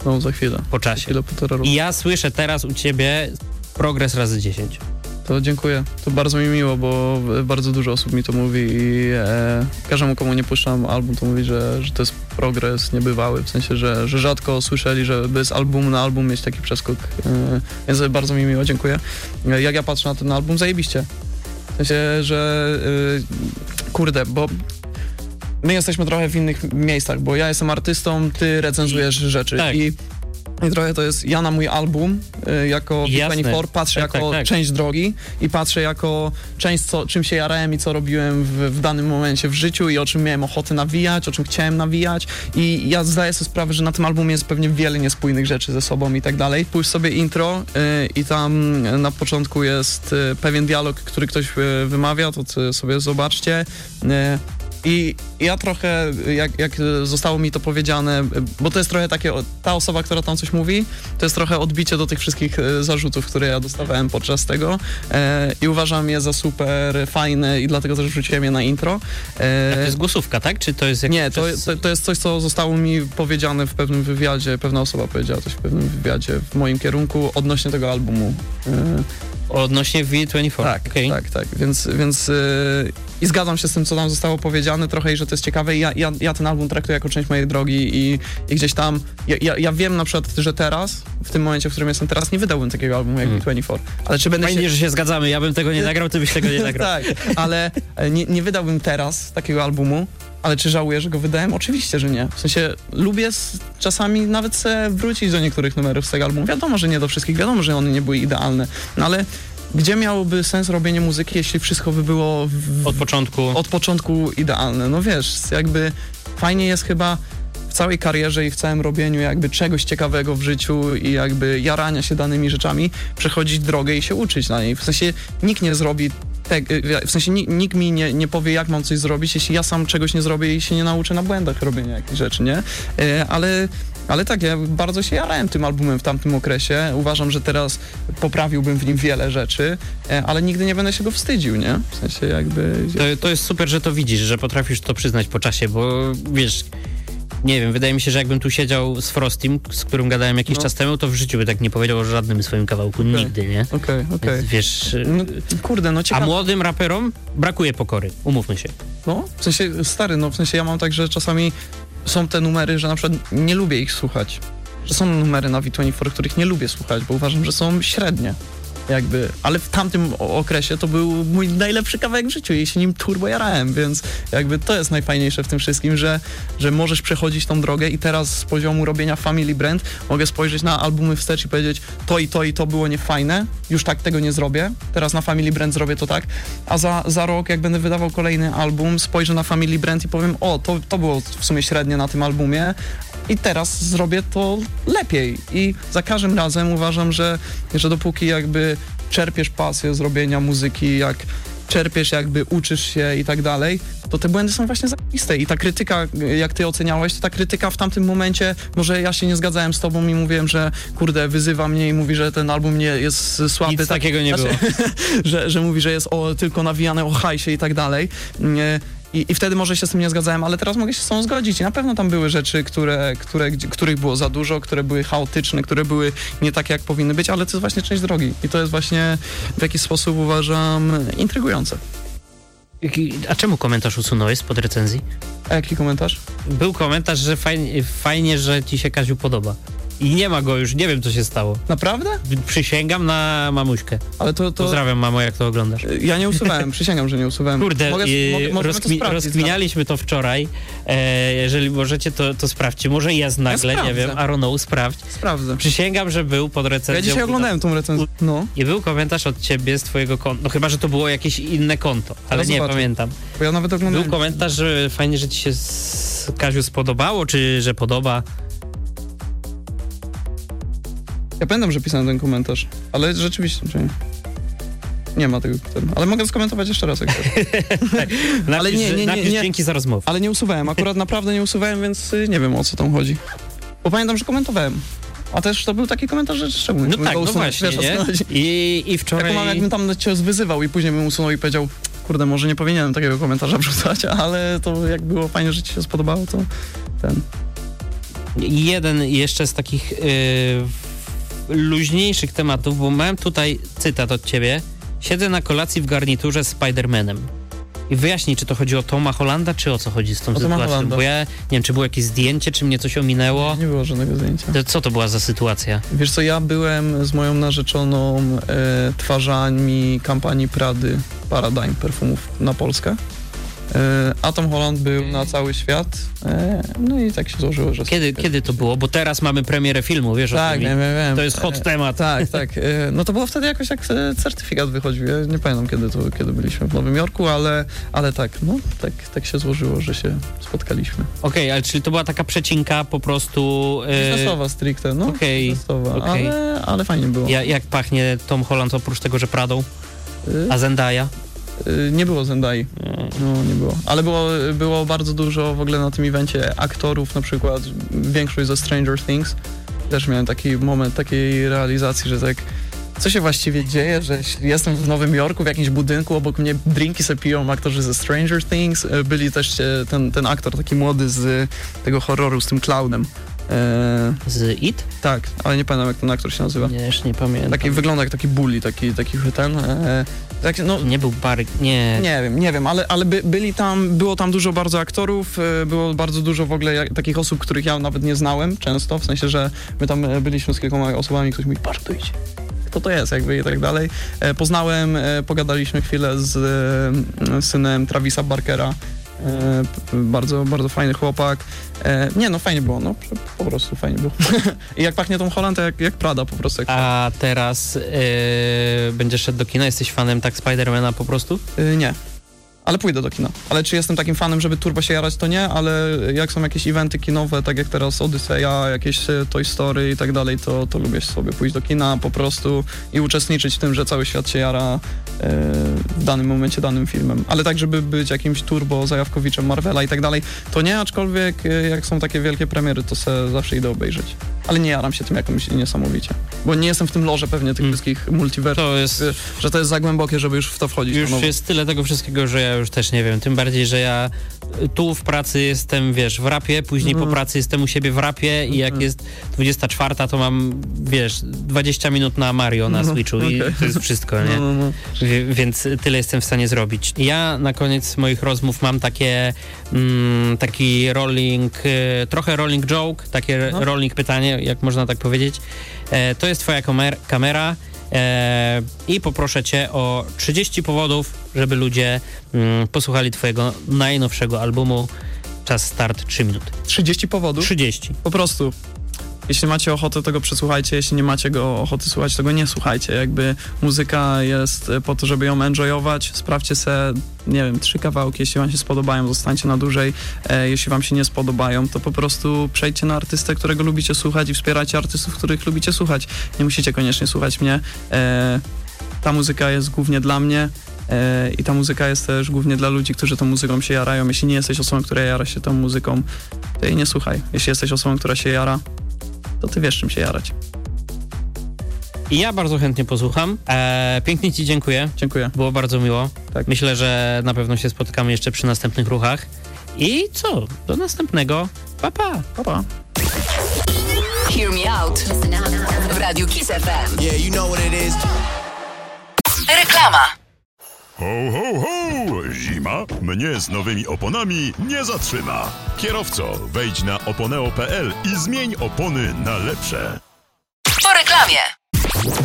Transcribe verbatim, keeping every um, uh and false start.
No, za chwilę. Po czasie. Za chwilę, półtora roku. I ja słyszę teraz u ciebie progres razy dziesięć. To dziękuję. To bardzo mi miło, bo bardzo dużo osób mi to mówi i e, każdemu, komu nie puszczam album, to mówi, że, że to jest progres niebywały, w sensie, że, że rzadko słyszeli, żeby z albumu na album mieć taki przeskok. E, więc bardzo mi miło, dziękuję. E, jak ja patrzę na ten album, zajebiście. W sensie, że e, kurde, bo my jesteśmy trochę w innych miejscach, bo ja jestem artystą, ty recenzujesz I, rzeczy tak. i I trochę to jest ja na mój album y, jako B dwadzieścia cztery patrzę tak, jako tak, tak. część drogi i patrzę jako część, co, czym się jarałem i co robiłem w, w danym momencie w życiu i o czym miałem ochotę nawijać, o czym chciałem nawijać i ja zdaję sobie sprawę, że na tym albumie jest pewnie wiele niespójnych rzeczy ze sobą i tak dalej. Pójrz sobie intro y, i tam na początku jest y, pewien dialog, który ktoś y, wymawia, to ty sobie zobaczcie. Y, I ja trochę, jak, jak zostało mi to powiedziane, bo to jest trochę takie, ta osoba, która tam coś mówi, to jest trochę odbicie do tych wszystkich zarzutów, które ja dostawałem podczas tego e, i uważam je za super fajne i dlatego też wrzuciłem je na intro. E, A to jest głosówka, tak? Czy to jest... nie, to, przez... to, to jest coś, co zostało mi powiedziane w pewnym wywiadzie, pewna osoba powiedziała coś w pewnym wywiadzie w moim kierunku odnośnie tego albumu. E, Odnośnie V dwadzieścia cztery. Tak, okay. tak, tak, więc, więc yy, i zgadzam się z tym, co tam zostało powiedziane trochę i że to jest ciekawe i ja, ja, ja ten album traktuję jako część mojej drogi i, i gdzieś tam, ja, ja, ja wiem na przykład, że teraz, w tym momencie, w którym jestem teraz, nie wydałbym takiego albumu jak mm. B dwadzieścia cztery, ale czy będę Fajnie, się... że się zgadzamy, ja bym tego nie nagrał, ty byś tego nie nagrał. Tak, ale nie, nie wydałbym teraz takiego albumu, ale czy żałuję, że go wydałem? Oczywiście, że nie. W sensie lubię s- czasami nawet se wrócić do niektórych numerów z tego albumu. Wiadomo, że nie do wszystkich, wiadomo, że one nie były idealne, no ale gdzie miałoby sens robienie muzyki, jeśli wszystko by było w, od początku od początku idealne? No wiesz, jakby fajnie jest chyba w całej karierze i w całym robieniu jakby czegoś ciekawego w życiu i jakby jarania się danymi rzeczami, przechodzić drogę i się uczyć na niej. W sensie nikt nie zrobi te, w sensie nikt, nikt mi nie, nie powie, jak mam coś zrobić, jeśli ja sam czegoś nie zrobię i się nie nauczę na błędach robienia jakichś rzeczy, nie? E, ale Ale tak, ja bardzo się jarałem tym albumem w tamtym okresie. Uważam, że teraz poprawiłbym w nim wiele rzeczy, ale nigdy nie będę się go wstydził, nie? W sensie jakby... To, to jest super, że to widzisz, że potrafisz to przyznać po czasie, bo wiesz... Nie wiem, wydaje mi się, że jakbym tu siedział z Frostim, z którym gadałem jakiś no. czas temu, to w życiu by tak nie powiedział o żadnym swoim kawałku. Okay. Nigdy, nie? Okej, okay, okej. Okay. Wiesz... No, kurde, no ciekawe. A młodym raperom brakuje pokory, umówmy się. No, w sensie, stary, no w sensie ja mam tak, że czasami są te numery, że na przykład nie lubię ich słuchać. Że są numery na V dwadzieścia cztery, których nie lubię słuchać, bo uważam, że są średnie. Jakby, ale w tamtym okresie to był mój najlepszy kawałek w życiu i się nim turbo jarałem, więc jakby to jest najfajniejsze w tym wszystkim, że, że możesz przechodzić tą drogę i teraz z poziomu robienia Family Brand mogę spojrzeć na albumy wstecz i powiedzieć to i to i to było niefajne, już tak tego nie zrobię, teraz na Family Brand zrobię to tak, a za, za rok jak będę wydawał kolejny album, spojrzę na Family Brand i powiem o, to, to było w sumie średnie na tym albumie, i teraz zrobię to lepiej i za każdym razem uważam, że, że dopóki jakby czerpiesz pasję z robienia muzyki, jak czerpiesz, jakby uczysz się i tak dalej, to te błędy są właśnie zajebiste i ta krytyka, jak ty oceniałeś, to ta krytyka w tamtym momencie, może ja się nie zgadzałem z tobą i mówiłem, że kurde, wyzywa mnie i mówi, że ten album nie jest słaby. Nic tak, takiego nie znaczy, było. że, że mówi, że jest o, tylko nawijane o hajsie i tak dalej. Nie, I, I wtedy może się z tym nie zgadzałem, ale teraz mogę się z tą zgodzić. I na pewno tam były rzeczy, które, które, których było za dużo, które były chaotyczne, które były nie takie, jak powinny być, ale to jest właśnie część drogi. I to jest właśnie w jakiś sposób, uważam, intrygujące. A czemu komentarz usunąłeś spod recenzji? A jaki komentarz? Był komentarz, że fajnie, fajnie, że ci się Kaziu podoba. I nie ma go już, nie wiem co się stało. Naprawdę? Przysięgam na mamuśkę. Ale to, to... Pozdrawiam, mamo, jak to oglądasz. Ja nie usuwałem, przysięgam, że nie usuwałem. Kurde, mogę, yy, mogę, rozkmi- to rozkminialiśmy to wczoraj. E, jeżeli możecie, to, to sprawdźcie. Może jest nagle, ja nie wiem, I don't know, sprawdź. Sprawdzę. Przysięgam, że był pod recenzją. Ja dzisiaj oglądałem tą recenzję. No. I był komentarz od ciebie z twojego konta. No chyba, że to było jakieś inne konto, ale nie zobaczę. Pamiętam. Bo ja nawet oglądałem. Był komentarz, że fajnie, że ci się z Kaziu spodobało, czy że podoba. Ja pamiętam, że pisałem ten komentarz, ale rzeczywiście czyli nie ma tego. Ale mogę skomentować jeszcze raz, jak chcesz. napisz, ale nie, nie, nie, napisz nie, dzięki za rozmowę. Ale nie usuwałem, akurat naprawdę nie usuwałem, więc nie wiem, o co tam chodzi. Bo pamiętam, że komentowałem. A też to był taki komentarz, że szczególnie. No tak, no właśnie, wiesz, nie? I, I wczoraj... Tak, jakbym tam cię wyzywał i później bym usunął i powiedział, kurde, może nie powinienem takiego komentarza wrzucać, ale to jak było fajnie, że ci się spodobało, to ten... jeden jeszcze z takich yy, luźniejszych tematów, bo mam tutaj cytat od ciebie. Siedzę na kolacji w garniturze z Spider-Manem. I wyjaśnij, czy to chodzi o Toma Hollanda, czy o co chodzi z tą o sytuacją? Bo ja nie wiem, czy było jakieś zdjęcie, czy mnie coś ominęło. Nie było żadnego zdjęcia. To co to była za sytuacja? Wiesz co, ja byłem z moją narzeczoną e, twarzami kampanii Prady Paradigm perfumów na Polskę. E, a Tom Holland był na cały świat. E, no i tak się złożyło, że... Kiedy, kiedy to było? Bo teraz mamy premierę filmu, wiesz tak, o tym? wiem, wiem, wiem. To jest hot e, temat. Tak, tak. E, no to było wtedy jakoś jak certyfikat wychodził. Ja nie pamiętam, kiedy to, kiedy byliśmy w Nowym Jorku, ale, ale tak, no, tak, tak się złożyło, że się spotkaliśmy. Okej, okay, ale czyli to była taka przecinka po prostu... E... Biznesowa stricte, no. Okej, biznesowa, okay. ale, ale fajnie było. Ja, jak pachnie Tom Holland oprócz tego, że Pradą? A Zendaya? Nie było Zendai, no nie było, ale było, było bardzo dużo w ogóle na tym evencie aktorów, na przykład większość ze Stranger Things. Też miałem taki moment takiej realizacji, że tak, co się właściwie dzieje, że jestem w Nowym Jorku, w jakimś budynku, obok mnie drinki se piją aktorzy ze Stranger Things, byli też ten, ten aktor taki młody z tego horroru z tym clownem. Z It? Tak, ale nie pamiętam, jak ten aktor się nazywa. Nie, już nie pamiętam. Taki wygląda jak taki bully, taki, taki ten... E, tak, no, nie był Barry, nie... Nie wiem, nie wiem, ale, ale by, byli tam, było tam dużo bardzo aktorów, e, było bardzo dużo w ogóle jak, takich osób, których ja nawet nie znałem często, w sensie, że my tam byliśmy z kilkoma osobami, ktoś mówi, patrz, tu idzie. Kto to jest, jakby i tak dalej. E, poznałem, e, pogadaliśmy chwilę z e, synem Travisa Barkera. E, bardzo, bardzo fajny chłopak. E, nie, no fajnie było, no po prostu fajnie było. I jak pachnie Tom Holland, to jak, jak Prada po prostu. Jak A teraz yy, będziesz szedł do kina? Jesteś fanem tak Spidermana po prostu? E, nie. Ale pójdę do kina. Ale czy jestem takim fanem, żeby turbo się jarać, to nie, ale jak są jakieś eventy kinowe, tak jak teraz Odyseja, jakieś Toy Story i tak dalej, to, to lubię sobie pójść do kina po prostu i uczestniczyć w tym, że cały świat się jara e, w danym momencie danym filmem. Ale tak, żeby być jakimś turbo zajawkowiczem Marvela i tak dalej, to nie, aczkolwiek e, jak są takie wielkie premiery, to se zawsze idę obejrzeć. Ale nie jaram się tym jakimś niesamowicie. Bo nie jestem w tym lorze pewnie tych hmm. wszystkich multiversów, to jest, że to jest za głębokie, żeby już w to wchodzić. Już jest tyle tego wszystkiego, że ja już też nie wiem. Tym bardziej, że ja tu w pracy jestem, wiesz, w rapie, później mm. po pracy jestem u siebie w rapie i jak mm. jest dwudziesta czwarta, to mam, wiesz, dwadzieścia minut na Mario na no, Switchu okay. i to jest wszystko, nie? No, no, no. W, więc tyle jestem w stanie zrobić. Ja na koniec moich rozmów mam takie mm, taki rolling, y, trochę rolling joke, takie no. rolling pytanie, jak można tak powiedzieć. E, to jest twoja kamer- kamera e, i poproszę cię o trzydzieści powodów, żeby ludzie mm, posłuchali twojego najnowszego albumu. Czas start trzy minuty. trzydzieści powodów? trzydzieści. Po prostu. Jeśli macie ochotę, tego przesłuchajcie, jeśli nie macie go ochoty słuchać, tego nie słuchajcie. Jakby muzyka jest po to, żeby ją enjoyować. Sprawdźcie se, nie wiem, trzy kawałki, jeśli wam się spodobają, zostańcie na dłużej. E, jeśli wam się nie spodobają, to po prostu przejdźcie na artystę, którego lubicie słuchać i wspierajcie artystów, których lubicie słuchać. Nie musicie koniecznie słuchać mnie. E, ta muzyka jest głównie dla mnie. I ta muzyka jest też głównie dla ludzi, którzy tą muzyką się jarają. Jeśli nie jesteś osobą, która jara się tą muzyką, to jej nie słuchaj. Jeśli jesteś osobą, która się jara, to ty wiesz, czym się jarać. I ja bardzo chętnie posłucham. Eee, pięknie ci dziękuję. Dziękuję. Było bardzo miło. Tak. Myślę, że na pewno się spotkamy jeszcze przy następnych ruchach. I co? Do następnego. Pa, pa. Pa, pa. Hear me out. W Radiu Kiss F M. Yeah, you know what it is. Reklama. Ho, ho, ho! Zima mnie z nowymi oponami nie zatrzyma. Kierowco, wejdź na oponeo kropka p l i zmień opony na lepsze. Po reklamie.